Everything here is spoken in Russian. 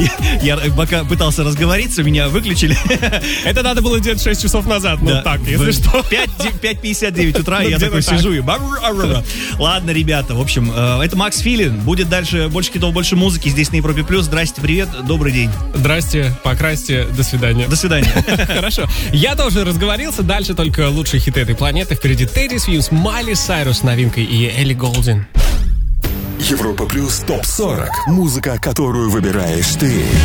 Я пока пытался разговориться, меня выключили. Это надо было делать 6 часов назад. Ну Да. так, если что. 5:59 утра, и я где-то такой так. сижу и... Ладно, ребята, в общем, это Макс Филин. Будет дальше больше хитов, больше музыки здесь на Европе+. Здрасте, привет, добрый день. Здрасте, покрасьте, до свидания. До свидания. Хорошо. Я тоже разговорился. Дальше только лучшие хиты этой планеты. Впереди Тедди Свинс, Майли Сайрус с новинкой и Элли Голдин. Европа плюс ТОП-40. Музыка, которую выбираешь ты.